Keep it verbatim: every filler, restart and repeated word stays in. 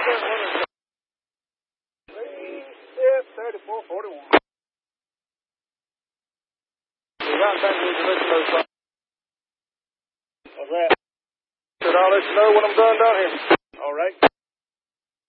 thirty-four forty-one. What's that? Said I'll let you know when I'm done down here. All right.